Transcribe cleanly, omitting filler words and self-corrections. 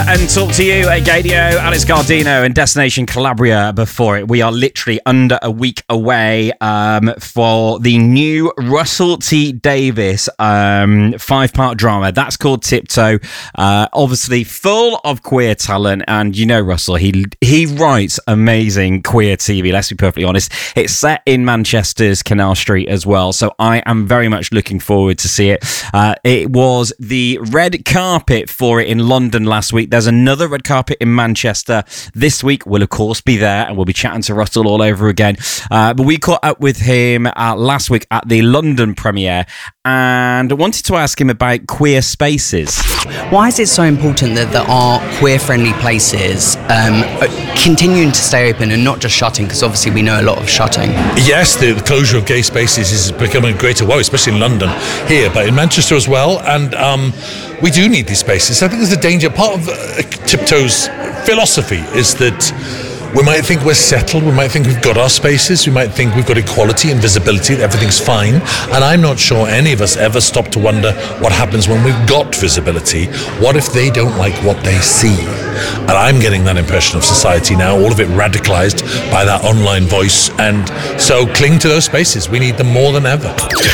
and Talk to You at Gadio, Alex Gardino and Destination Calabria before it. We are literally under a week away for the new Russell T Davies 5-part drama. That's called Tiptoe. Obviously full of queer talent, and you know Russell, he writes amazing queer TV, let's be perfectly honest. It's set in Manchester's Canal Street as well, so I am very much looking forward to see it. It was the red carpet for it in London last week. There's another red carpet in Manchester this week. We'll of course be there, and we'll be chatting to Russell all over again. But we caught up with him last week at the London premiere and wanted to ask him about queer spaces. Why is it so important that there are queer-friendly places continuing to stay open and not just shutting? Because obviously we know a lot of shutting. Yes, the closure of gay spaces is becoming a greater worry, especially in London here, but in Manchester as well. And we do need these spaces. I think there's a danger. Part of Tiptoe's philosophy is that we might think we're settled, we might think we've got our spaces, we might think we've got equality and visibility, that everything's fine, and I'm not sure any of us ever stop to wonder what happens when we've got visibility. What if they don't like what they see? And I'm getting that impression of society now, all of it radicalized by that online voice, and so cling to those spaces. We need them more than ever.